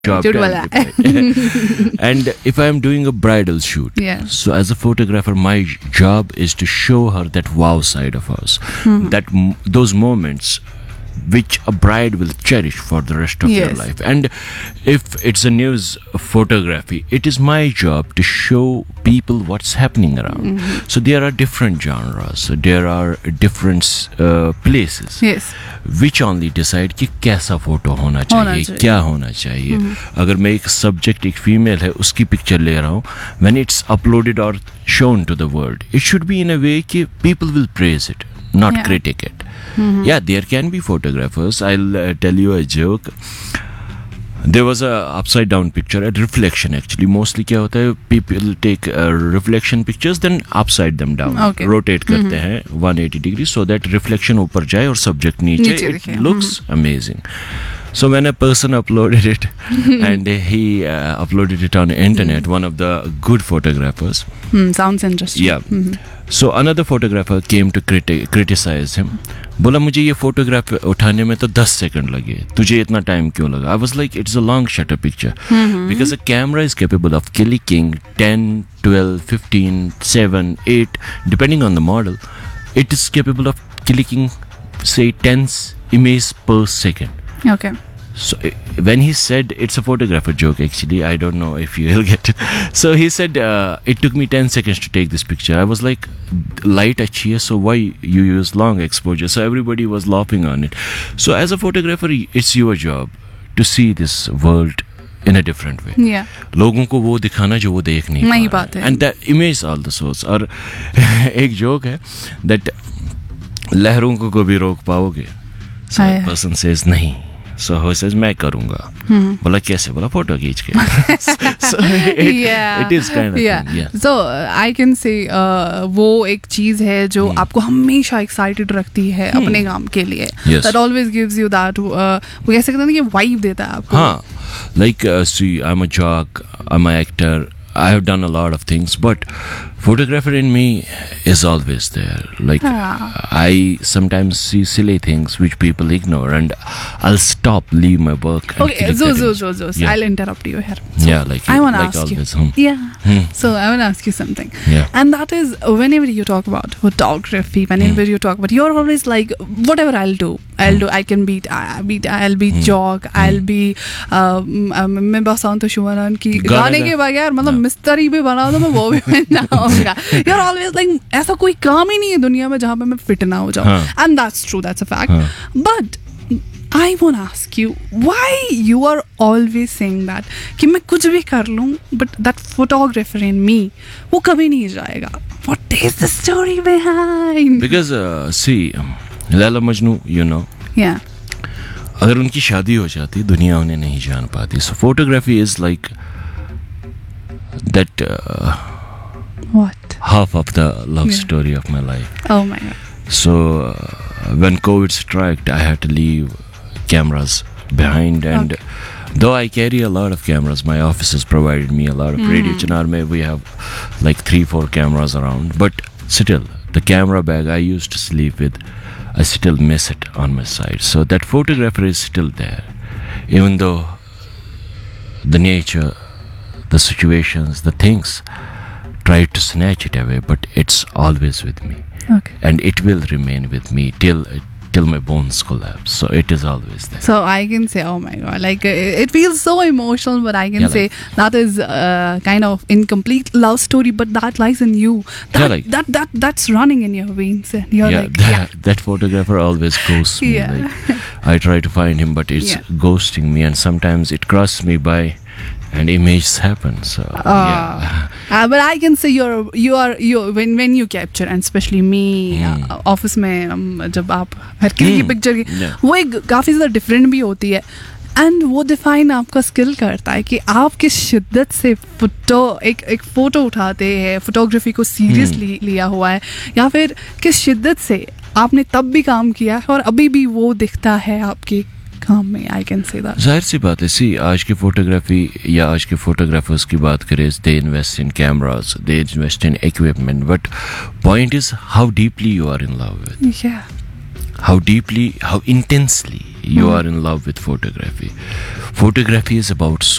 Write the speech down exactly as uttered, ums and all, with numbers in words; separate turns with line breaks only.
job to amplify. And if I am doing a bridal shoot,
yeah.
so as a photographer, my job is to show her that wow side of us, mm-hmm. that m- those moments which a bride will cherish for the rest of
yes.
their life. And if it's a news photography, it is my job to show people what's happening around.
Mm-hmm.
So there are different genres, so there are different uh, places
yes.
which only decide कि कैसा photo होना चाहिए, क्या होना चाहिए. mm-hmm. अगर मैं एक सब्जेक्ट एक फीमेल है उसकी पिक्चर ले रहा हूँ, when it's uploaded or shown to the world, it should be in a way कि people will praise it, not
yeah.
critic it.
Mm-hmm.
Yeah, there can be photographers. I'll uh, tell you a joke. There was a upside down picture, a reflection actually. Mostly क्या होता है, people take uh, reflection pictures then upside them down,
okay.
rotate करते mm-hmm. हैं one eighty degrees so that reflection ऊपर जाए और subject नीचे. It looks mm-hmm. amazing. So when a person uploaded it and he uh, uploaded it on the internet, mm-hmm. one of the good photographers.
Mm, sounds interesting.
Yeah.
Mm-hmm.
So another photographer came to criti- criticize him. बोला मुझे ये photograph उठाने में तो दस second लगे, तुझे इतना टाइम क्यों लगा? I was like, it's a long shutter picture. Mm-hmm. Because a camera is capable of clicking ten, twelve, fifteen, seven, eight, depending on the model. It is capable of clicking, say, ten images per second.
Okay.
So when he said, it's a photographer joke actually, I don't know if you will get it. So he said, uh, it took me ten seconds to take this picture. I was like, light achhi hai, so why you use long exposure? So everybody was laughing on it. So as a photographer, it's your job to see this world in a different way.
Yeah.
लोगों को वो दिखाना जो वो देख नहीं
नहीं
पा रहे. And that image all the source. और एक joke है that लहरों को कभी रोक पाओगे? So a person says नहीं. So he says मैं करूँगा.
Hmm.
बोला कैसे? बोला फोटो खींच के. So it,
yeah.
it is kind of
yeah.
thing. Yeah.
So uh, I can say uh, वो एक चीज़ है जो hmm. आपको हमेशा excited रखती है hmm. अपने काम के लिए.
Yes.
That always gives you that uh, वो कह सकते हैं ना कि vibe देता है आपको.
हाँ. Like uh, see, I'm a jock, I'm an actor. I have done a lot of things, but photographer in me is always there. Like
ah.
I sometimes see silly things which people ignore, and I'll stop, leave my work. And
Okay, so so so so yeah. I'll interrupt you here. So
yeah, like
I want to
like
ask
always,
you.
Hmm.
Yeah.
Hmm.
So I want to ask you something.
Yeah.
And that is, whenever you talk about photography, whenever hmm. you talk about, you're always like, whatever I'll do, I'll hmm. do. I can beat, uh, beat. I'll be hmm. jog. Hmm. I'll be. मैं बसंत शुभरन की गाने के बगैर मतलब मिस्त्री भी बना दो मैं वो भी बनना होगा. You're always like ऐसा कोई काम ही नहीं है दुनिया में जहाँ पे मैं fit ना हो जाऊँ. And that's true. That's a fact. But I want to ask you, why you are always saying that कि मैं कुछ भी कर लूँ, but that photographer in me वो कभी नहीं जाएगा. What is the story behind?
Because uh, see, Laila Majnu, you know.
Yeah.
अगर उनकी शादी हो जाती दुनिया उन्हें नहीं जान पाती. So photography is like that uh,
what
half of the love
yeah.
story of my life.
Oh my god.
So uh, when COVID struck, I had to leave cameras behind, and
okay.
though I carry a lot of cameras, my office has provided me a lot of mm. Radio Chinar mein we have like three four cameras around, but still the camera bag I used to sleep with, I still miss it on my side. So that photographer is still there, even though the nature, the situations, the things try to snatch it away, but it's always with me.
Okay.
And it will remain with me till till my bones collapse. So it is always there.
So I can say, oh my god, like uh, it feels so emotional, but I can yeah, say like, that is uh, kind of incomplete love story, but that lies in you. That
yeah, like,
that, that that's running in your veins. And you're
yeah,
like,
that,
yeah.
that photographer always ghosts me.
Yeah.
Like, I try to find him, but it's
yeah.
ghosting me, and sometimes it crosses me by. And images happen, so uh, yeah.
Uh, but I can say you're you are you when when you capture, and especially me
mm.
uh, office में um, जब आप हर किसी की picture की
yeah.
वो एक काफ़ी ज़्यादा डिफरेंट भी होती है. एंड वो डिफाइन आपका स्किल करता है कि आप किस शिद्दत से फोटो एक एक फ़ोटो उठाते हैं, फोटोग्राफी को सीरियसली hmm. लिया हुआ है, या फिर किस शिद्दत से आपने तब भी काम किया है और अभी भी वो दिखता है आपके काम में. I can say that.
जाहिर सी बात है. सी आज की फोटोग्राफी या आज के फोटोग्राफर्स की बात करें, they invest in cameras, they invest in equipment, but point is how deeply you are in love with,
या
how deeply, how intensely You are in love with photography. Photography is about